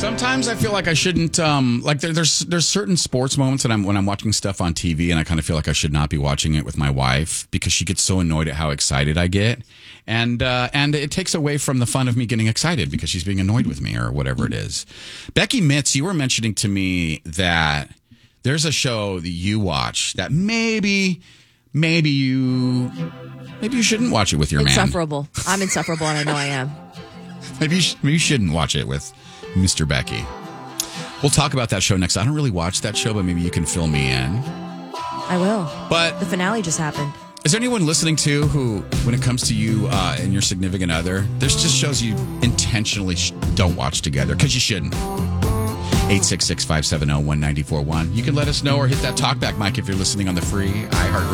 Sometimes I feel like I shouldn't. There's certain sports moments that when I'm watching stuff on TV, and I kind of feel like I should not be watching it with my wife because she gets so annoyed at how excited I get, and it takes away from the fun of me getting excited because she's being annoyed with me or whatever it is. Becky Mitz, you were mentioning to me that there's a show that you watch that maybe you shouldn't watch it with your man. Insufferable. I'm insufferable, and I know I am. Maybe you shouldn't watch it with Mr. Becky. We'll talk about that show next. I don't really watch that show, but maybe you can fill me in. I will. But the finale just happened. Is there anyone listening to who, when it comes to you and your significant other, there's just shows you intentionally don't watch together because you shouldn't? 866-570-1941. You can let us know or hit that talkback mic if you're listening on the free iHeartRadio